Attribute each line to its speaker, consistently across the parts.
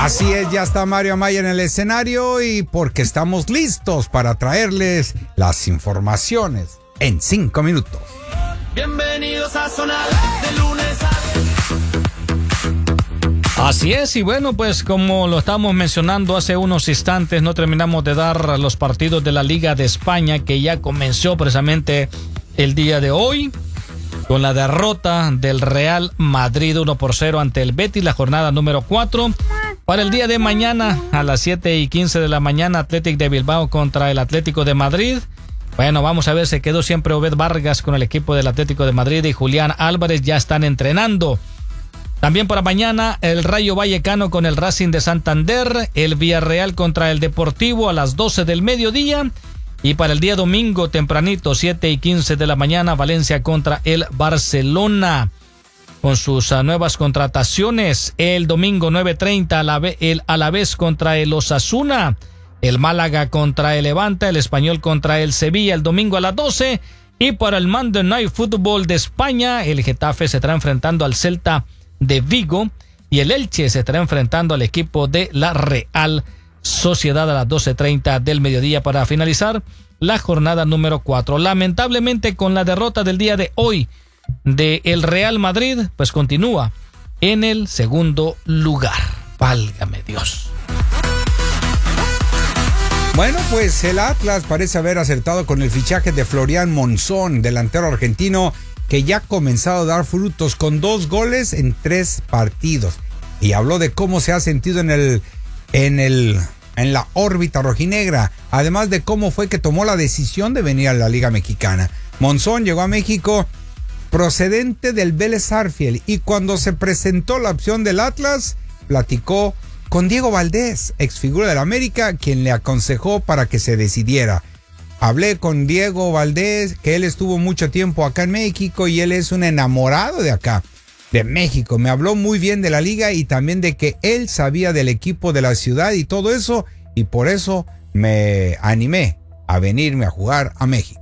Speaker 1: Así es, ya está Mario Amaya en el escenario y porque estamos listos para traerles las informaciones en 5 minutos.
Speaker 2: Bienvenidos a Sonar de lunes a...
Speaker 3: Así es, y bueno, pues como lo estábamos mencionando hace unos instantes, no terminamos de dar los partidos de la Liga de España que ya comenzó precisamente el día de hoy con la derrota del Real Madrid 1-0 ante el Betis, la jornada número 4. Para el día de mañana a las 7:15 de la mañana, Athletic de Bilbao contra el Atlético de Madrid. Bueno, vamos a ver, se quedó siempre Obed Vargas con el equipo del Atlético de Madrid y Julián Álvarez ya están entrenando. También para mañana, el Rayo Vallecano con el Racing de Santander, el Villarreal contra el Deportivo a las 12 del mediodía. Y para el día domingo, tempranito, 7:15 de la mañana, Valencia contra el Barcelona. Con sus nuevas contrataciones, el domingo 9:30, el Alavés contra el Osasuna, el Málaga contra el Levante, el Español contra el Sevilla el domingo a las 12. Y para el Monday Night Football de España, el Getafe se estará enfrentando al Celta de Vigo y el Elche se estará enfrentando al equipo de la Real Sociedad a las 12:30 del mediodía para finalizar la jornada número 4. Lamentablemente, con la derrota del día de hoy de el Real Madrid, pues continúa en el segundo lugar. Válgame Dios.
Speaker 1: Bueno, pues el Atlas parece haber acertado con el fichaje de Florian Monzón, delantero argentino que ya ha comenzado a dar frutos con 2 goles en 3 partidos. Y habló de cómo se ha sentido en la órbita rojinegra, además de cómo fue que tomó la decisión de venir a la Liga Mexicana. Monzón llegó a México procedente del Vélez Sarsfield y cuando se presentó la opción del Atlas, platicó con Diego Valdés, exfigura del América, quien le aconsejó para que se decidiera. Hablé con Diego Valdés, que él estuvo mucho tiempo acá en México y él es un enamorado de acá, de México. Me habló muy bien de la liga y también de que él sabía del equipo de la ciudad y todo eso, y por eso me animé a venirme a jugar a México.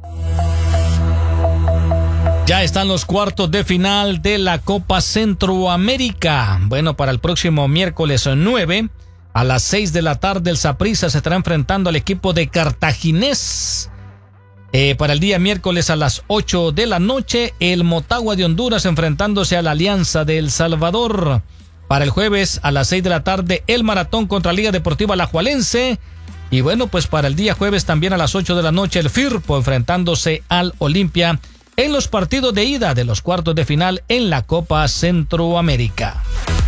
Speaker 3: Ya están los cuartos de final de la Copa Centroamérica. Bueno, para el próximo miércoles 9, a las 6 de la tarde, el Saprissa se estará enfrentando al equipo de Cartaginés. Para el día miércoles a las 8 de la noche, el Motagua de Honduras enfrentándose a la Alianza de El Salvador. Para el jueves a las 6 de la tarde, el Maratón contra Liga Deportiva Alajuelense. Y bueno, pues para el día jueves también a las 8 de la noche, el Firpo enfrentándose al Olimpia en los partidos de ida de los cuartos de final en la Copa Centroamérica.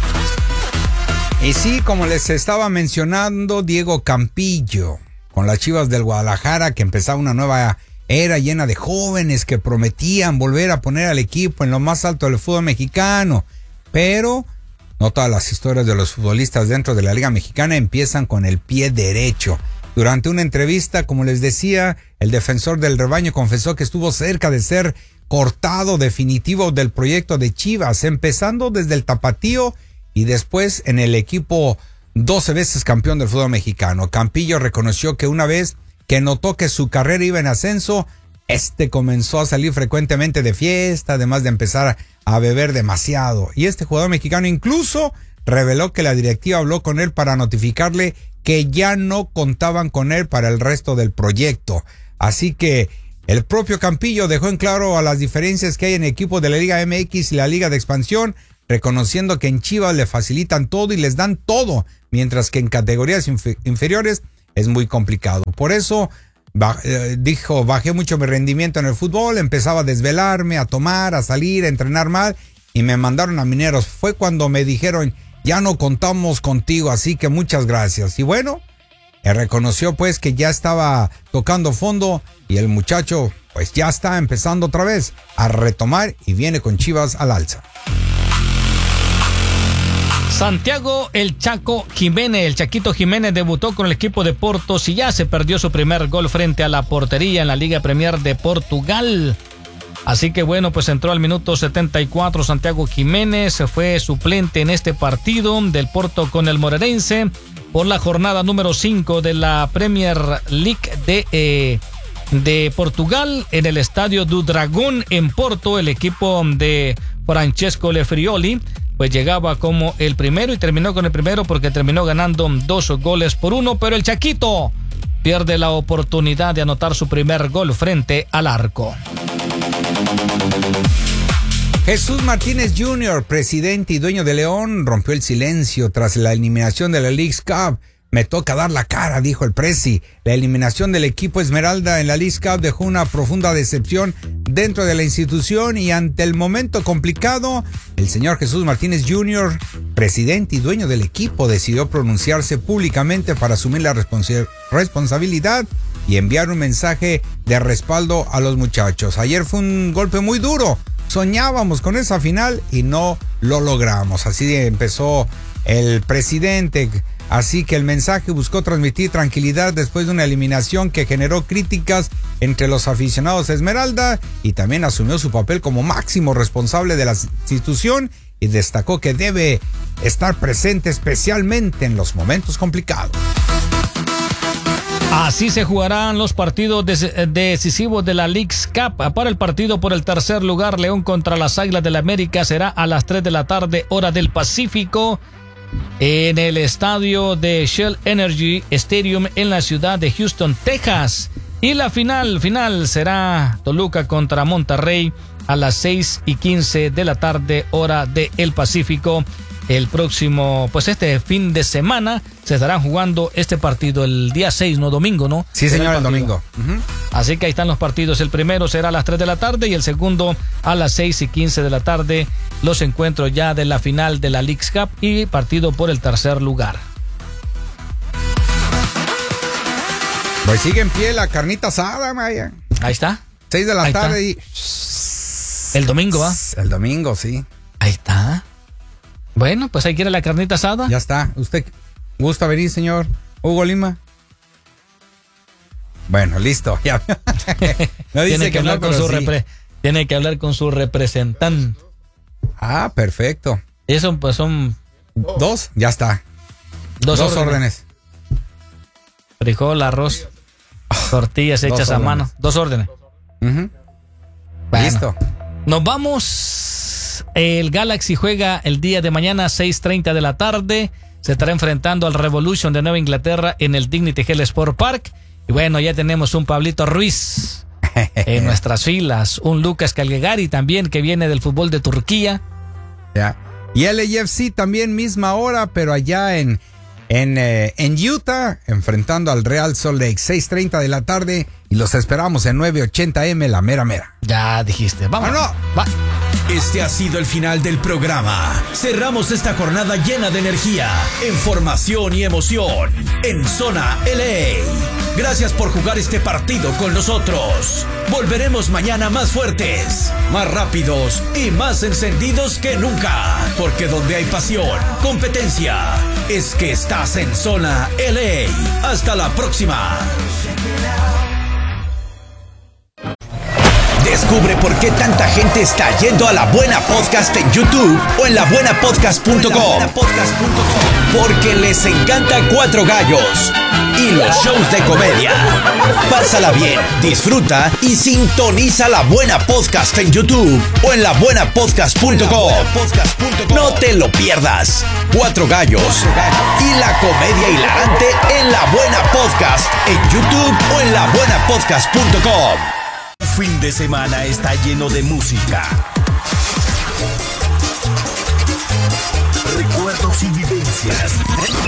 Speaker 1: Y sí, como les estaba mencionando, Diego Campillo, con las Chivas del Guadalajara, que empezaba una nueva era llena de jóvenes que prometían volver a poner al equipo en lo más alto del fútbol mexicano. Pero no todas las historias de los futbolistas dentro de la Liga Mexicana empiezan con el pie derecho. Durante una entrevista, como les decía, el defensor del rebaño confesó que estuvo cerca de ser cortado definitivo del proyecto de Chivas, empezando desde el Tapatío y después en el equipo 12 veces campeón del fútbol mexicano. Campillo reconoció que una vez que notó que su carrera iba en ascenso, comenzó a salir frecuentemente de fiesta, además de empezar a beber demasiado. Y este jugador mexicano incluso reveló que la directiva habló con él para notificarle que ya no contaban con él para el resto del proyecto. Así que el propio Campillo dejó en claro a las diferencias que hay en equipos de la Liga MX y la Liga de Expansión, reconociendo que en Chivas le facilitan todo y les dan todo, mientras que en categorías inferiores es muy complicado. Por eso, dijo, bajé mucho mi rendimiento en el fútbol, empezaba a desvelarme, a tomar, a salir, a entrenar mal y me mandaron a Mineros. Fue cuando me dijeron, ya no contamos contigo, así que muchas gracias. Y bueno, reconoció pues que ya estaba tocando fondo y el muchacho pues ya está empezando otra vez a retomar y viene con Chivas al alza.
Speaker 3: Santiago El Chaco Jiménez, el Chaquito Jiménez debutó con el equipo de Porto y ya se perdió su primer gol frente a la portería en la Liga Premier de Portugal. Así que bueno, pues entró al minuto 74 Santiago Jiménez, fue suplente en este partido del Porto con el Moreirense por la jornada número 5 de la Premier League de Portugal en el Estadio do Dragón en Porto. El equipo de Francesco Lefrioli pues llegaba como el primero y terminó con el primero porque terminó ganando 2-1, pero el Chaquito pierde la oportunidad de anotar su primer gol frente al arco.
Speaker 1: Jesús Martínez Jr., presidente y dueño de León, rompió el silencio tras la eliminación de la Leagues Cup. Me toca dar la cara, dijo el presi. La eliminación del equipo Esmeralda en la Leagues Cup dejó una profunda decepción dentro de la institución y ante el momento complicado, el señor Jesús Martínez Jr., presidente y dueño del equipo, decidió pronunciarse públicamente para asumir la responsabilidad y enviar un mensaje de respaldo a los muchachos. Ayer fue un golpe muy duro. Soñábamos con esa final y no lo logramos. Así empezó el presidente. Así que el mensaje buscó transmitir tranquilidad después de una eliminación que generó críticas entre los aficionados de Esmeralda y también asumió su papel como máximo responsable de la institución y destacó que debe estar presente especialmente en los momentos complicados.
Speaker 3: Así se jugarán los partidos decisivos de la Leagues Cup. Para el partido por el tercer lugar, León contra las Águilas del América, será a las 3 de la tarde, hora del Pacífico, en el estadio de Shell Energy Stadium en la ciudad de Houston, Texas. Y la final será Toluca contra Monterrey a las 6:15 de la tarde, hora del Pacífico. El próximo, pues este fin de semana se estarán jugando este partido el día 6, no domingo, ¿no?
Speaker 1: Sí, señor, el domingo.
Speaker 3: Así que ahí están los partidos. El primero será a las 3 de la tarde y el segundo a las 6:15 de la tarde. Los encuentros ya de la final de la Leagues Cup y partido por el tercer lugar.
Speaker 1: Pues sigue en pie la carnita asada, Maya.
Speaker 3: Ahí está.
Speaker 1: 6 de la tarde y...
Speaker 3: El domingo, ¿va?
Speaker 1: El domingo, sí.
Speaker 3: Ahí está. Bueno, pues ahí quiere la carnita asada.
Speaker 1: Ya está. ¿Usted gusta venir, señor Hugo Lima? Bueno, listo. Ya. No dice
Speaker 3: Tiene que hablar con su Tiene que hablar con su representante.
Speaker 1: Ah, perfecto.
Speaker 3: Eso pues son...
Speaker 1: ¿2? Ya está.
Speaker 3: Dos órdenes. Frijol, arroz, tortillas hechas a mano. 2 órdenes.
Speaker 1: Bueno, listo.
Speaker 3: Nos vamos. El Galaxy juega el día de mañana 6:30 de la tarde. Se estará enfrentando al Revolution de Nueva Inglaterra en el Dignity Health Sport Park. Y bueno, ya tenemos un Pablito Ruiz en nuestras filas. Un Lucas Calegari también que viene del fútbol de Turquía.
Speaker 1: Ya. Y LAFC también misma hora, pero allá en Utah, enfrentando al Real Salt Lake, 6:30 de la tarde. Y los esperamos en 980M, la mera mera.
Speaker 3: Ya dijiste, vamos.
Speaker 1: ¡No!
Speaker 3: Va.
Speaker 4: Este ha sido el final del programa. Cerramos esta jornada llena de energía, información y emoción en Zona LA. Gracias por jugar este partido con nosotros. Volveremos mañana más fuertes, más rápidos y más encendidos que nunca. Porque donde hay pasión, competencia, es que estás en Zona LA. Hasta la próxima. Descubre por qué tanta gente está yendo a La Buena Podcast en YouTube o en labuenapodcast.com. Porque les encanta Cuatro Gallos y los shows de comedia. Pásala bien, disfruta y sintoniza La Buena Podcast en YouTube o en labuenapodcast.com. No te lo pierdas. Cuatro Gallos y la comedia hilarante en La Buena Podcast en YouTube o en labuenapodcast.com. Fin de semana está lleno de música, recuerdos y vivencias.